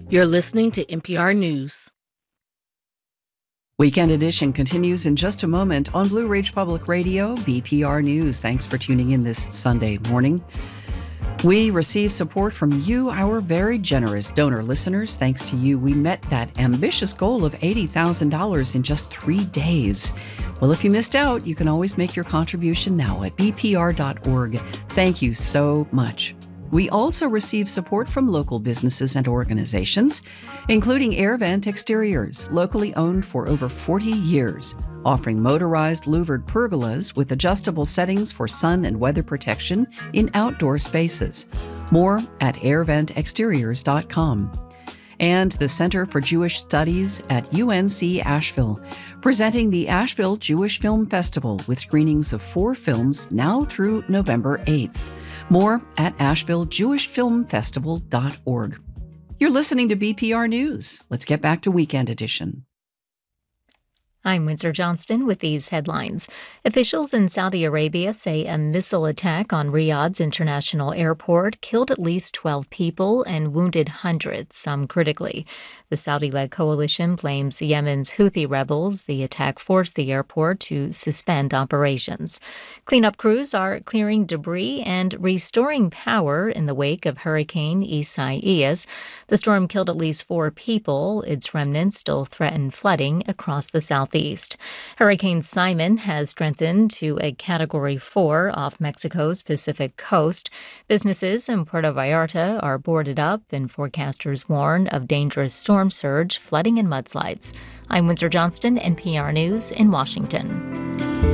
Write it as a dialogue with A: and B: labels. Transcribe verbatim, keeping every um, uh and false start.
A: You're listening to N P R News.
B: Weekend Edition continues in just a moment on Blue Ridge Public Radio, B P R News. Thanks for tuning in this Sunday morning. We receive support from you, our very generous donor listeners. Thanks to you, we met that ambitious goal of eighty thousand dollars in just three days. Well, if you missed out, you can always make your contribution now at b p r dot org. Thank you so much. We also receive support from local businesses and organizations, including AirVent Exteriors, locally owned for over forty years, offering motorized louvered pergolas with adjustable settings for sun and weather protection in outdoor spaces. More at air vent exteriors dot com. And the Center for Jewish Studies at U N C Asheville, presenting the Asheville Jewish Film Festival with screenings of four films now through November eighth. More at asheville jewish film festival dot org. You're listening to B P R News. Let's get back to Weekend Edition.
C: I'm Windsor Johnston with these headlines. Officials in Saudi Arabia say a missile attack on Riyadh's international airport killed at least twelve people and wounded hundreds, some critically. The Saudi-led coalition blames Yemen's Houthi rebels. The attack forced the airport to suspend operations. Cleanup crews are clearing debris and restoring power in the wake of Hurricane Isaias. The storm killed at least four people. Its remnants still threaten flooding across the southeast. Hurricane Simon has strengthened to a Category four off Mexico's Pacific coast. Businesses in Puerto Vallarta are boarded up, and forecasters warn of dangerous storm surge, flooding, and mudslides. I'm Windsor Johnston, N P R News in Washington.